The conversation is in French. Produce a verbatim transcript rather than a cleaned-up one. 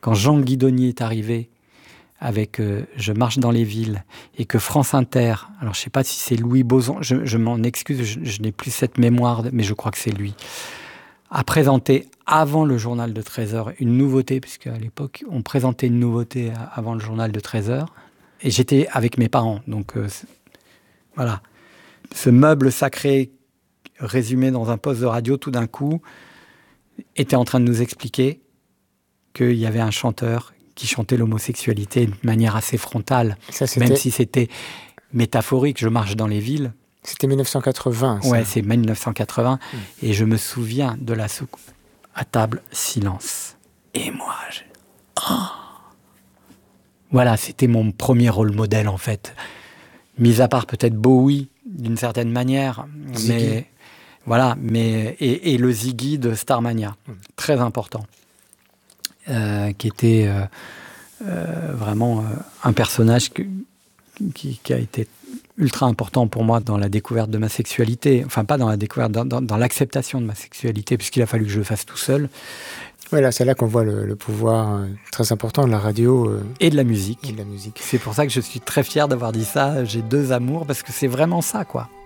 quand Jean Guidoni est arrivé avec euh, Je marche dans les villes, et que France Inter, alors je ne sais pas si c'est Louis Boson, je, je m'en excuse, je, je n'ai plus cette mémoire, mais je crois que c'est lui, a présenté avant le journal de treize heures une nouveauté, puisque à l'époque, on présentait une nouveauté avant le journal de treize heures, et j'étais avec mes parents, donc euh, voilà. Ce meuble sacré résumé dans un poste de radio, tout d'un coup, était en train de nous expliquer qu'il y avait un chanteur qui chantait l'homosexualité de manière assez frontale, ça, même si c'était métaphorique. Je marche dans les villes. C'était mille neuf cent quatre-vingts. Ça. Ouais, c'est mille neuf cent quatre-vingts. Mmh. Et je me souviens de la soucoupe. À table, silence. Et moi, je... oh voilà, c'était mon premier rôle modèle, en fait. Mis à part peut-être Bowie, d'une certaine manière. Ziggy. Mais voilà, mais et, et le Ziggy de Starmania, mmh. très important. Euh, qui était euh, euh, vraiment euh, un personnage que, qui, qui a été ultra important pour moi dans la découverte de ma sexualité. Enfin, pas dans la découverte, dans, dans, dans l'acceptation de ma sexualité, puisqu'il a fallu que je le fasse tout seul. Oui, là, c'est là qu'on voit le, le pouvoir euh, très important de la radio. Euh, et de la musique. Et de la musique. C'est pour ça que je suis très fier d'avoir dit ça. J'ai deux amours, parce que c'est vraiment ça, quoi.